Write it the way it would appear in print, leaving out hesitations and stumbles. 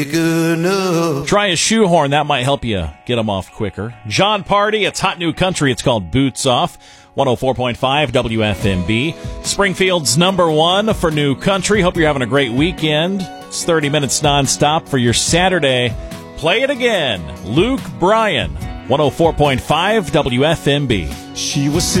Good enough. Try a shoehorn. That might help you get them off quicker. John Party. It's hot new country. It's called Boots Off. 104.5 WFMB. Springfield's #1 for new country. Hope you're having a great weekend. It's 30 minutes nonstop for your Saturday. Play it again. Luke Bryan. 104.5 WFMB. She was